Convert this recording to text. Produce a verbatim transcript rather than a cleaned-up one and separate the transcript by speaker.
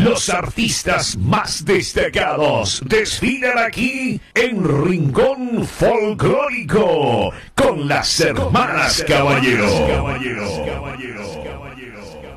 Speaker 1: Los artistas más destacados desfilan aquí en Rincón Folclórico con las hermanas Caballero. Caballeros, caballeros, caballeros.